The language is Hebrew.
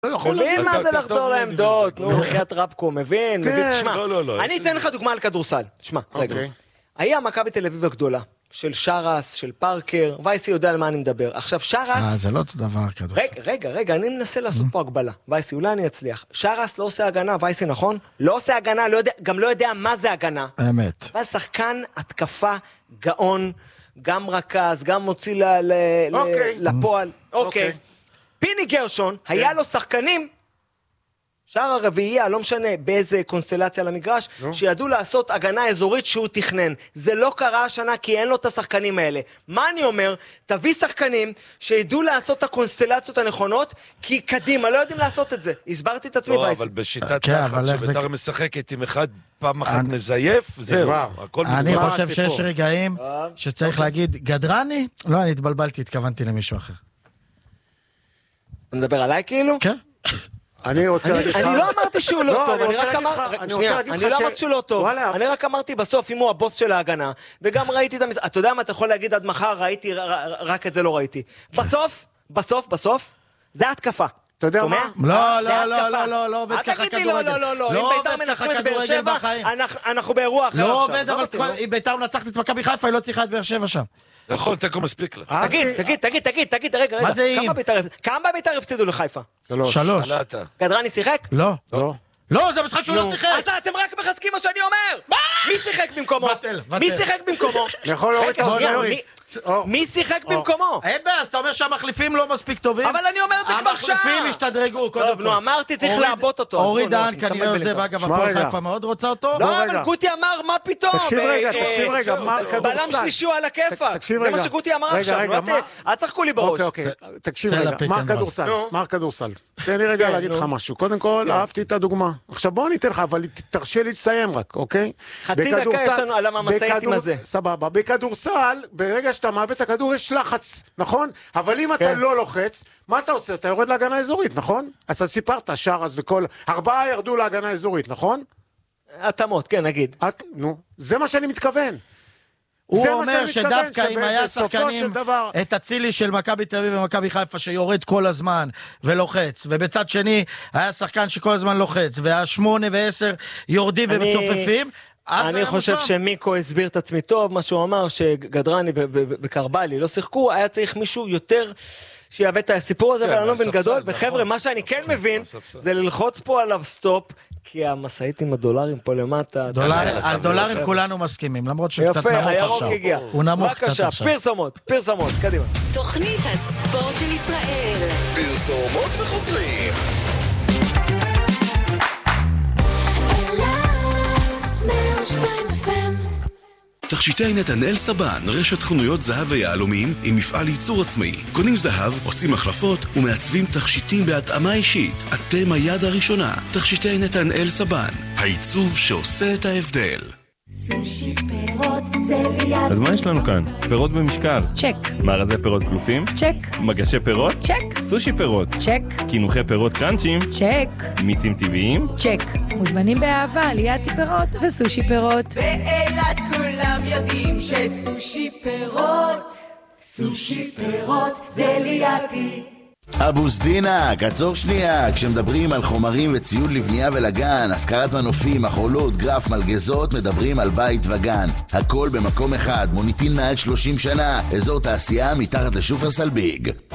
מבין מה זה לחזור לעמדות, נו, מחיית רבקו, מבין, תשמע, אני אתן לך דוגמה על כדורסל, תשמע, רגע, היה מכבי תל אביב הגדולה, של שרס, של פארקר, וייסי יודע על מה אני מדבר, עכשיו שרס, זה לא אותו דבר כדורסל. רגע, אני מנסה לעשות פה הגבלה, וייסי, אולי אני אצליח, שרס לא עושה הגנה, וייסי נכון? לא עושה הגנה, גם לא יודע מה זה הגנה, אמת. אבל שחקן התקפה גאון, גם רכז, גם מוציא לפועל, אוקיי. פיני גרשון, היה לו שחקנים, שער הרביעייה, לא משנה באיזה קונסטלציה למגרש, שידעו לעשות הגנה אזורית שהוא תכנן. זה לא קרה השנה כי אין לו את השחקנים האלה. מה אני אומר? תביא שחקנים שידעו לעשות את הקונסטלציות הנכונות, כי קדימה, לא יודעים לעשות את זה. הסברתי את עצמי וייסי. אבל בשיטת לחץ שבית"ר משחקת עם אחד פעם אחת מזייף, זהו. אני חושב שיש רגעים שצריך להגיד, גדרני? לא, אני התבלבלתי, התכוונתי למישהו אחר. אתה מדבר עליי כאילו? כן. אני לא אמרתי שהוא לא טוב, אני לא אמרתי שהוא לא טוב, אני רק אמרתי בסוף אם הוא הבוס של ההגנה, וגם ראיתי את אתה יודע מה אתה יכול להגיד עד מחר, ראיתי, רק את זה לא ראיתי. בסוף, זה התקפה. אתה יודע מה? לא עובד ככה כדורגל. לא, אם בית"ר מנצחים את באר שבע, אנחנו באירוע אחר עכשיו. לא עובד, אבל אם בית"ר מנצחת את מכבי חיפה, היא לא צריכה את באר שבע שם. נכון, תקו מספיק לה. תגיד, רגע, כמה בית"ר הפסידו לחיפה? 3. גדרני שיחק? לא, זה משחק שהוא לא שיחק. אז אתם רק מחזקים מה שאני אומר. מי שיחק במקומו? מי שיחק במקומו? אין בעיה, אז אתה אומר שהמחליפים לא מספיק טובים? אבל אני אומר את זה כבר שעה. המחליפים השתדרגו, קודם כל. נו, אמרתי צריך לעבוד אותו. אורי דהן כנראה עוזב, אגב, הפועל חיפה מאוד רוצה אותו. לא, אבל גוטי אמר, מה פתאום? תקשיב רגע, מר כדורסל. בלם שלישי הוא על הכיפק. זה מה שגוטי אמר עכשיו. אל תצחקו לי בראש. תקשיב רגע, מר כדורסל. תן לי רגע להגיד לך משהו. קודם כל, אהבתי את הדוגמה. עכשיו בוא ניתן לך, אבל תרשה לי לסיים רק, אוקיי? חצי דקה יש לנו על המסעיתים הזה. סבבה, בכדורסל, ברגע שאתה מאבד את הכדור יש לחץ, נכון? אבל אם אתה לא לוחץ, מה אתה עושה? אתה יורד להגנה אזורית, נכון? אז אתה סיפרת, שרס וכל, 4 ירדו להגנה אזורית, נכון? התאמות, כן, נגיד. נו, זה מה שאני מתכוון. הוא אומר שדווקא אם היה שחקנים את הצילי של מכבי תל אביב ומכבי חיפה שיורד כל הזמן ולוחץ, ובצד שני היה שחקן שכל הזמן לוחץ, וה8 ו10 יורדים ומצופפים, אני חושב שמיקו הסביר את עצמי טוב, מה שהוא אמר שגדרני וקרבלי לא שיחקו, היה צריך מישהו יותר שיאבד את הסיפור הזה, ולנו בן גדול, וחבר'ה, מה שאני כן מבין, זה ללחוץ פה עליו סטופ, כי המסעית עם הדולרים פה למטה... על דולרים כולנו מסכימים, למרות שקצת נמוך עכשיו. יפה, הירוק הגיע. הוא נמוך קצת עכשיו. פרסומות, קדימה. תוכנית הספורט של ישראל. פרסומות וחוזרים. תכשיטי נתנאל סבן, רשת חנויות זהב ויהלומים עם מפעל ייצור עצמאי. קונים זהב, עושים החלפות ומעצבים תכשיטים בהתאמה אישית. אתם היד הראשונה. תכשיטי נתנאל סבן, העיצוב שעושה את ההבדל. סושי פירות זה ליד. אז מה יש לנו כאן? פירות במשקל. צ'ק. מארזי פירות כלופים? צ'ק. מגשי פירות? צ'ק. סושי פירות? צ'ק. קינוחי פירות קראנצ'ים? צ'ק. מיצים טבעיים? צ'ק. מוזמנים באהבה ליד פירות וסושי פירות. באילת כולם יודעים שסושי פירות, סושי פירות זה לידי. אבו סדינק, עצור שנייה, כשמדברים על חומרים וציוד לבנייה ולגן, השכרת מנופים, מחולות, גרף, מלגזות, מדברים על בית וגן. הכל במקום אחד, מוניטין מעל 30 שנה, אזור תעשייה מתחת לשופרסל ביג.